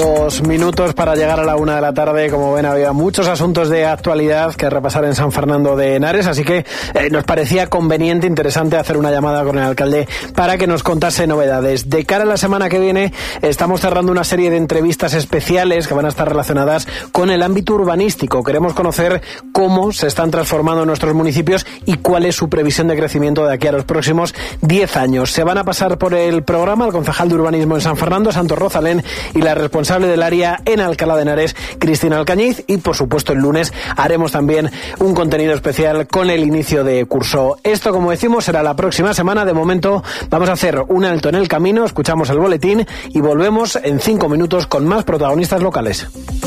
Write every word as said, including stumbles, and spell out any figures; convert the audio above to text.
Dos minutos para llegar a la una de la tarde. Como ven, había muchos asuntos de actualidad que repasar en San Fernando de Henares, así que eh, nos parecía conveniente, interesante hacer una llamada con el alcalde para que nos contase novedades. De cara a la semana que viene, estamos cerrando una serie de entrevistas especiales que van a estar relacionadas con el ámbito urbanístico. Queremos conocer cómo se están transformando nuestros municipios y cuál es su previsión de crecimiento de aquí a los próximos diez años. Se van a pasar por el programa el concejal de urbanismo en San Fernando, Santos Rosalén, y la responsable del área en Alcalá de Henares, Cristina Alcañiz, y por supuesto el lunes haremos también un contenido especial con el inicio de curso. Esto, como decimos, será la próxima semana. De momento vamos a hacer un alto en el camino, escuchamos el boletín y volvemos en cinco minutos con más protagonistas locales.